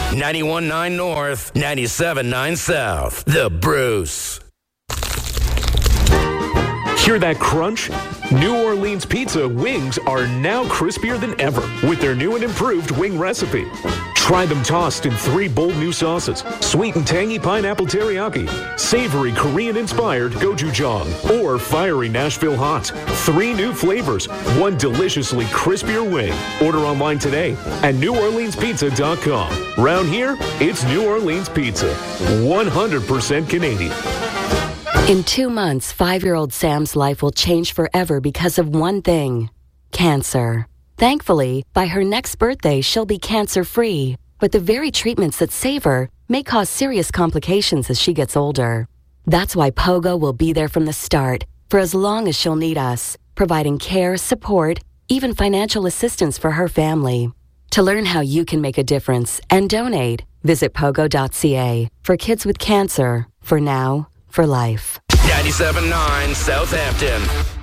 91.9 North, 97.9 South. The Bruce. Hear that crunch? New Orleans Pizza wings are now crispier than ever with their new and improved wing recipe. Try them tossed in 3 bold new sauces: sweet and tangy pineapple teriyaki, savory Korean-inspired gochujang, or fiery Nashville hot. 3 new flavors, 1 deliciously crispier wing. Order online today at NewOrleansPizza.com. Round here, it's New Orleans Pizza. 100% Canadian. In 2 months, 5-year-old Sam's life will change forever because of one thing: cancer. Thankfully, by her next birthday, she'll be cancer-free. But the very treatments that save her may cause serious complications as she gets older. That's why Pogo will be there from the start, for as long as she'll need us, providing care, support, even financial assistance for her family. To learn how you can make a difference and donate, visit pogo.ca. For kids with cancer, for now, for life. 97.9 Southampton.